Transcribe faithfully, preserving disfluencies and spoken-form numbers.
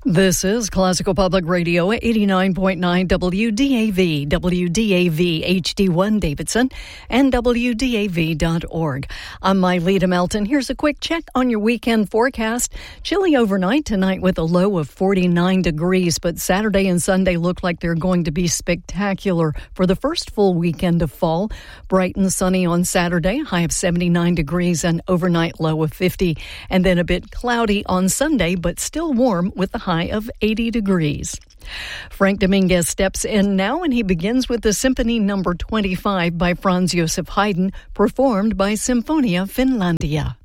This is Classical Public Radio, eighty-nine point nine W D A V, W D A V H D one Davidson, and W D A V dot org. I'm Myleta Melton. Here's a quick check on your weekend forecast. Chilly overnight tonight with a low of forty-nine degrees, but Saturday and Sunday look like they're going to be spectacular for the first full weekend of fall. Bright and sunny on Saturday, high of seventy-nine degrees and overnight low of fifty, and then a bit cloudy on Sunday, but still warm with the high of eighty degrees. Frank Dominguez steps in now, and he begins with the Symphony Number twenty-five by Franz Joseph Haydn, performed by Symphonia Finlandia.